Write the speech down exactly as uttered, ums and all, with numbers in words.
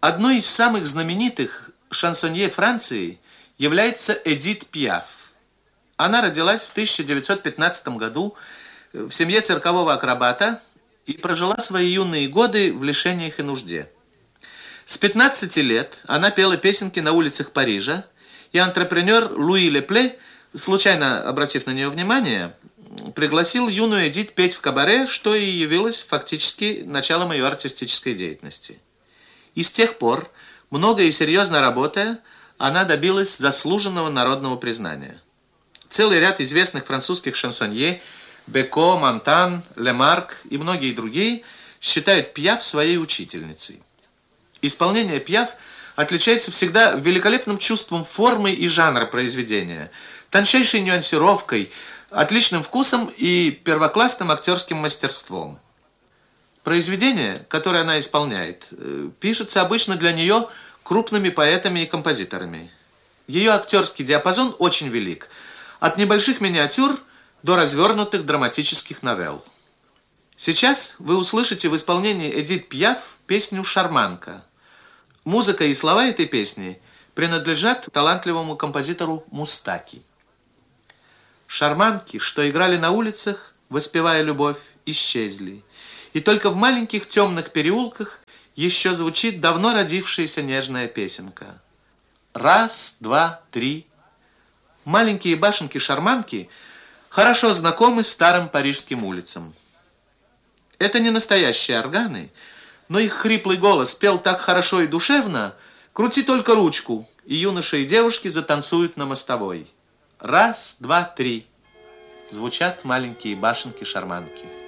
Одной из самых знаменитых шансонье Франции является Эдит Пиаф. Она родилась в тысяча девятьсот пятнадцатом году в семье циркового акробата и прожила свои юные годы в лишениях и нужде. С пятнадцати лет она пела песенки на улицах Парижа, и антрепренер Луи Лепле, случайно обратив на нее внимание, пригласил юную Эдит петь в кабаре, что и явилось фактически началом ее артистической деятельности. И с тех пор, много и серьезно работая, она добилась заслуженного народного признания. Целый ряд известных французских шансонье Беко, Монтан, Лемарк и многие другие считают Пиаф своей учительницей. Исполнение Пиаф отличается всегда великолепным чувством формы и жанра произведения, тончайшей нюансировкой, отличным вкусом и первоклассным актерским мастерством. Произведения, которые она исполняет, пишутся обычно для нее крупными поэтами и композиторами. Ее актерский диапазон очень велик, от небольших миниатюр до развернутых драматических новелл. Сейчас вы услышите в исполнении Эдит Пиаф песню «Шарманка». Музыка и слова этой песни принадлежат талантливому композитору Мустаки. Шарманки, что играли на улицах, воспевая любовь, исчезли. И только в маленьких темных переулках еще звучит давно родившаяся нежная песенка. Раз, два, три. Маленькие башенки-шарманки хорошо знакомы старым парижским улицам. Это не настоящие органы, но их хриплый голос пел так хорошо и душевно, крути только ручку, и юноши и девушки затанцуют на мостовой. Раз, два, три. Звучат маленькие башенки-шарманки.